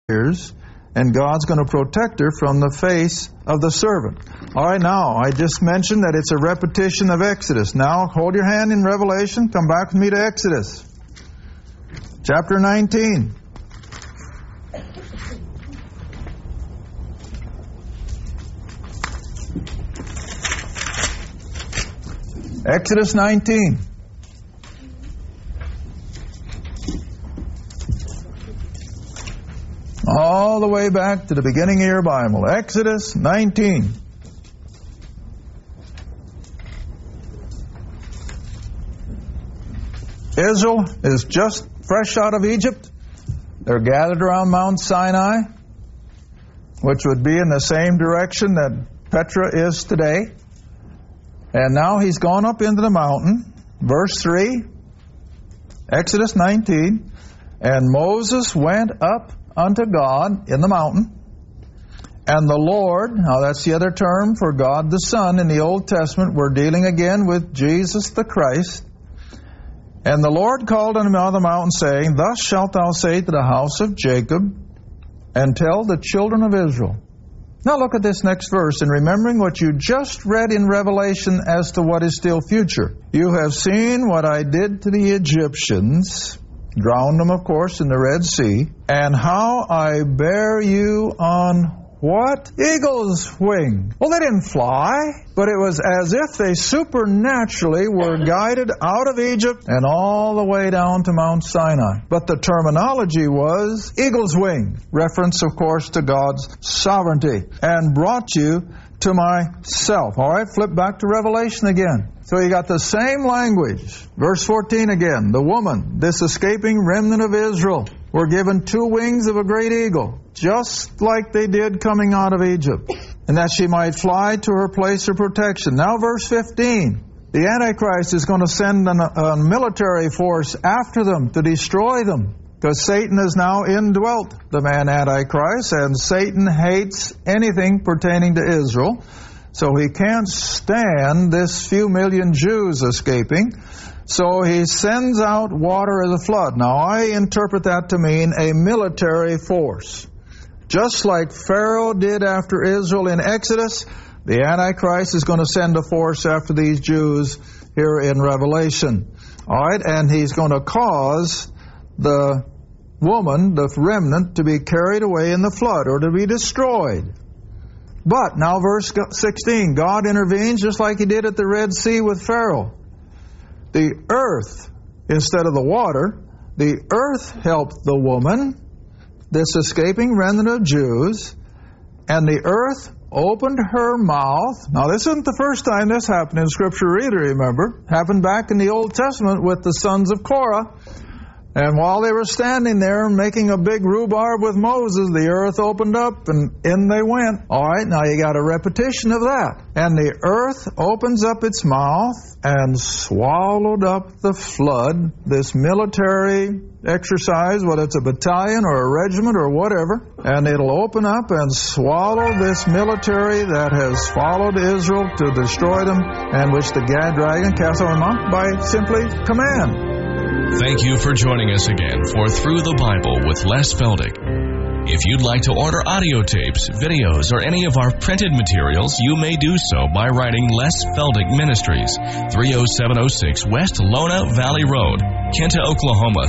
years, and God's going to protect her from the face of the servant. All right, now, I just mentioned that it's a repetition of Exodus. Now, hold your hand in Revelation. Come back with me to Exodus. Chapter 19. Exodus 19. All the way back to the beginning of your Bible. Exodus 19. Israel is just fresh out of Egypt. They're gathered around Mount Sinai, which would be in the same direction that Petra is today. And now he's gone up into the mountain. Verse 3, Exodus 19. And Moses went up unto God in the mountain. And the Lord, now that's the other term for God the Son in the Old Testament. We're dealing again with Jesus the Christ. And the Lord called unto him out of the mountain, saying, Thus shalt thou say to the house of Jacob, and tell the children of Israel. Now look at this next verse, and remembering what you just read in Revelation as to what is still future. You have seen what I did to the Egyptians, drowned them, of course, in the Red Sea, and how I bear you on what? Eagle's wing. Well, they didn't fly, but it was as if they supernaturally were guided out of Egypt and all the way down to Mount Sinai. But the terminology was eagle's wing, reference, of course, to God's sovereignty, and brought you to myself. All right, flip back to Revelation again. So you got the same language. Verse 14 again. The woman, this escaping remnant of Israel, were given 2 wings of a great eagle, just like they did coming out of Egypt, and that she might fly to her place of protection. Now verse 15. The Antichrist is going to send a military force after them to destroy them, because Satan has now indwelt the man Antichrist, and Satan hates anything pertaining to Israel. So he can't stand this few million Jews escaping. So he sends out water as a flood. Now I interpret that to mean a military force. Just like Pharaoh did after Israel in Exodus, the Antichrist is going to send a force after these Jews here in Revelation. All right, and he's going to cause the woman, the remnant, to be carried away in the flood or to be destroyed. But now verse 16, God intervenes just like he did at the Red Sea with Pharaoh. The earth, instead of the water, the earth helped the woman, this escaping remnant of Jews, and the earth opened her mouth. Now this isn't the first time this happened in Scripture either, remember. It happened back in the Old Testament with the sons of Korah. And while they were standing there making a big rhubarb with Moses, the earth opened up and in they went. All right, now you got a repetition of that. And the earth opens up its mouth and swallowed up the flood, this military exercise, whether it's a battalion or a regiment or whatever, and it'll open up and swallow this military that has followed Israel to destroy them, and which the dragon cast on them by simply command. Thank you for joining us again for Through the Bible with Les Feldick. If you'd like to order audio tapes, videos, or any of our printed materials, you may do so by writing Les Feldick Ministries, 30706 West Lona Valley Road, Kinta, Oklahoma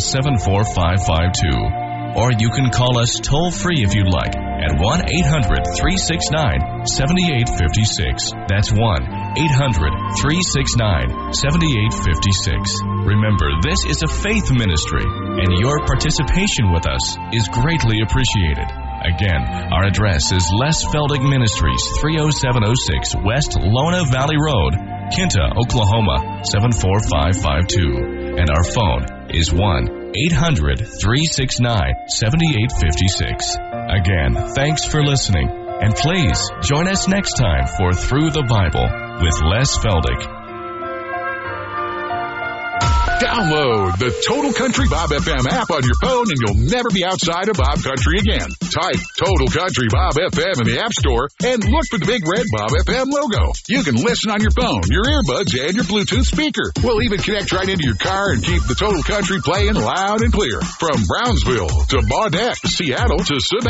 74552. Or you can call us toll-free if you'd like at 1-800-369-7856. That's 1-800-369-7856. Remember, this is a faith ministry, and your participation with us is greatly appreciated. Again, our address is Les Feldick Ministries, 30706 West Lona Valley Road, Kinta, Oklahoma 74552. And our phone is 1-800-369-7856. Again, thanks for listening, and please join us next time for Through the Bible with Les Feldick. Download the Total Country Bob FM app on your phone and you'll never be outside of Bob Country again. Type Total Country Bob FM in the App Store and look for the big red Bob FM logo. You can listen on your phone, your earbuds, and your Bluetooth speaker. We'll even connect right into your car and keep the Total Country playing loud and clear. From Brownsville to Baudette, Seattle to Savannah.